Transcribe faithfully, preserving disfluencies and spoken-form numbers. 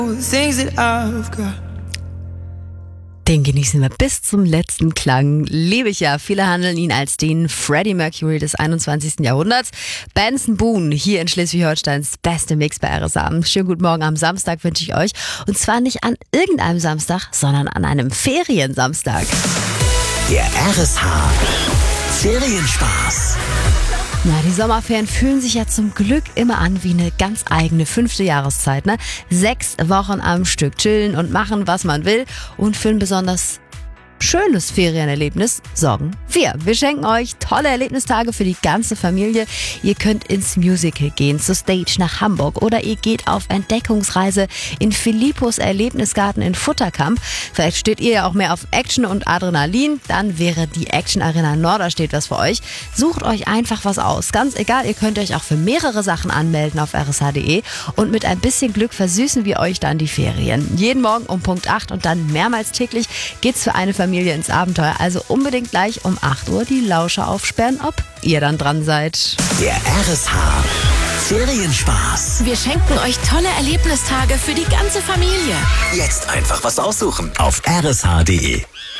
things that I've got. Den genießen wir bis zum letzten Klang. Liebe ich ja. Viele handeln ihn als den Freddie Mercury des einundzwanzigsten Jahrhunderts. Benson Boone hier in Schleswig-Holsteins beste Mix bei R S A. Schönen guten Morgen am Samstag wünsche ich euch. Und zwar nicht an irgendeinem Samstag, sondern an einem Feriensamstag. Der R S H Ferienspaß. Na, die Sommerferien fühlen sich ja zum Glück immer an wie eine ganz eigene fünfte Jahreszeit, ne? Sechs Wochen am Stück chillen und machen, was man will. Und für ein besonders schönes Ferienerlebnis sorgen wir. Wir schenken euch tolle Erlebnistage für die ganze Familie. Ihr könnt ins Musical gehen, zur Stage nach Hamburg oder ihr geht auf Entdeckungsreise in Philippus Erlebnisgarten in Futterkamp. Vielleicht steht ihr ja auch mehr auf Action und Adrenalin. Dann wäre die Action Arena Norderstedt was für euch. Sucht euch einfach was aus. Ganz egal, ihr könnt euch auch für mehrere Sachen anmelden auf r s h punkt d e und mit ein bisschen Glück versüßen wir euch dann die Ferien. Jeden Morgen um Punkt acht und dann mehrmals täglich geht's für eine Familie ins Abenteuer. Also unbedingt gleich um acht Uhr die Lauscher aufsperren, ob ihr dann dran seid. Der R S H Ferienspaß. Wir schenken euch tolle Erlebnistage für die ganze Familie. Jetzt einfach was aussuchen auf r s h punkt d e.